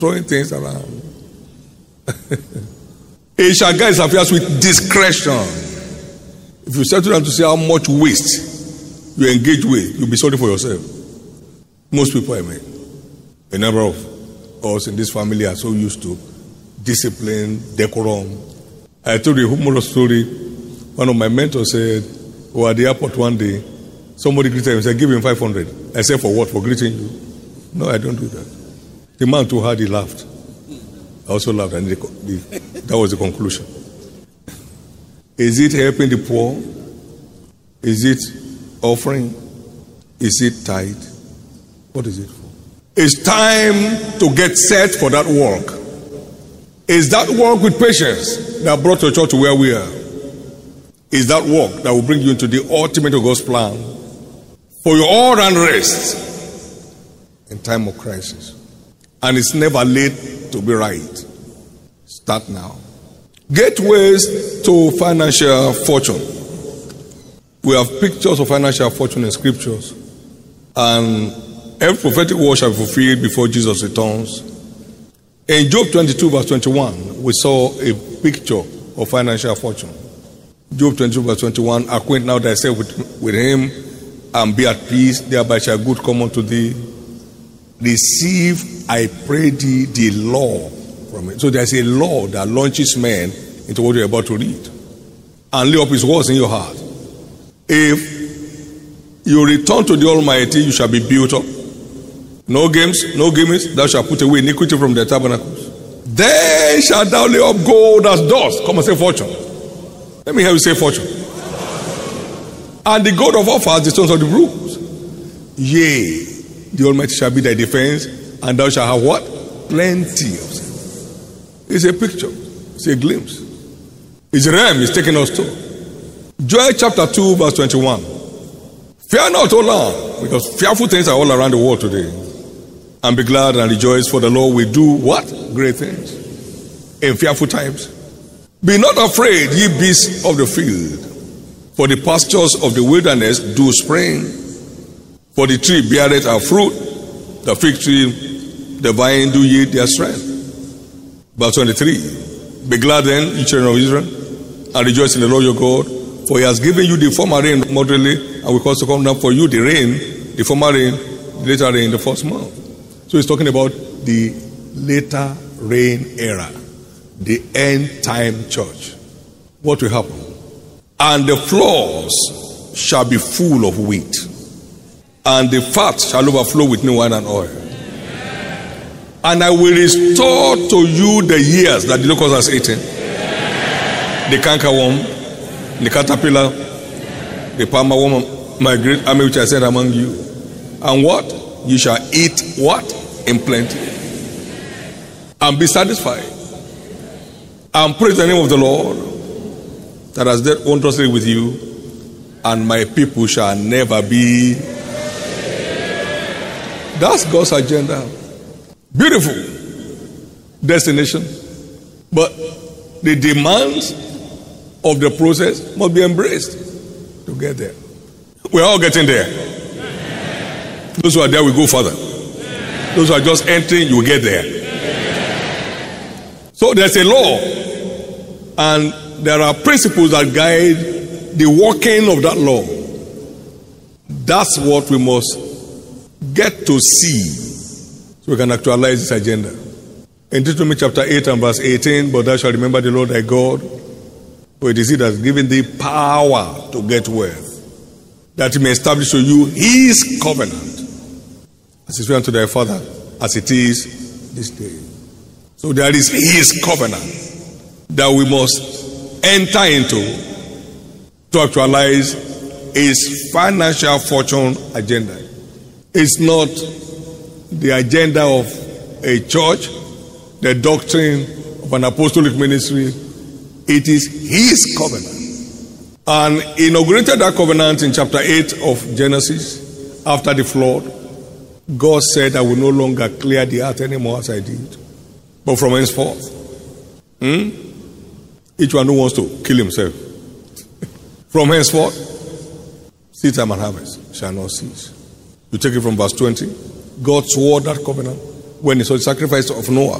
throwing things around. He shall guide his affairs with discretion. If you settle down to see how much waste you engage with, you'll be sorry for yourself. Most people I met, a number of us in this family are so used to discipline, decorum. I told you a humorous story. One of my mentors said, we were at the airport one day, somebody greeted him and said, give him 500. I said, for what? For greeting you? No, I don't do that. The man too hard, he laughed. I also laughed, and that was the conclusion. Is it helping the poor? Is it offering? Is it tithe? What is it for? It's time to get set for that work. Is that work with patience that brought your church to where we are? Is that work that will bring you into the ultimate of God's plan for your all-round rest in time of crisis? And it's never late to be right. Start now. Gateways to financial fortune. We have pictures of financial fortune in scriptures, and every prophetic word shall be fulfilled before Jesus returns. In Job 22 verse 21, we saw a picture of financial fortune. Job 22 verse 21, acquaint now thyself with him, and be at peace, thereby shall good come unto thee. Receive, I pray thee, the law from it. So there's a law that launches men into what you're about to read. And lay up his words in your heart. If you return to the Almighty, you shall be built up. No games, no gimmicks, thou shalt put away iniquity from the tabernacles. Then shalt thou lay up gold as dust. Come and say fortune. Let me hear you say fortune. And the gold of Ophir, the stones of the brooks. Yea, the Almighty shall be thy defense, and thou shalt have what? Plenty of sin. It's a picture. It's a glimpse. It's a realm he's taking us to. Joel chapter 2 verse 21. Fear not, O land, because fearful things are all around the world today. And be glad and rejoice, for the Lord will do what? Great things. In fearful times. Be not afraid, ye beasts of the field, for the pastures of the wilderness do spring. For the tree beareth her fruit, the fig tree, the vine do yield their strength. Verse 23. Be glad then, ye children of Israel, and rejoice in the Lord your God, for he has given you the former rain moderately, and will cause to come down for you the rain, the former rain, the later rain, the first month. So he's talking about the later rain era, the end time church. What will happen? And the floors shall be full of wheat, and the fat shall overflow with new wine and oil. And I will restore to you the years that the locust has eaten, the cankerworm, the caterpillar, the palmer worm, my great army which I sent among you. And what? You shall eat what? In plenty. And be satisfied. And praise the name of the Lord that has dealt wondrously with you, and my people shall never be. That's God's agenda. Beautiful destination. But the demands of the process must be embraced to get there. We're all getting there. Those who are there will go further. Those who are just entering, you will get there. So there's a law, and there are principles that guide the working of that law. That's what we must get to see so we can actualize this agenda. In Deuteronomy chapter 8 and verse 18, but thou shalt remember the Lord thy God, for it is he that has given thee power to get wealth, that he may establish to you his covenant, as he swore unto thy father, as it is this day. So there is his covenant that we must enter into to actualize his financial fortune agenda. It's not the agenda of a church, the doctrine of an apostolic ministry. It is his covenant. And he inaugurated that covenant in chapter 8 of Genesis after the flood. God said, I will no longer clear the earth anymore as I did, but from henceforth. Each one who wants to kill himself. From henceforth, seed time and harvest shall not cease. You take it from verse 20. God swore that covenant. when he saw the sacrifice of Noah.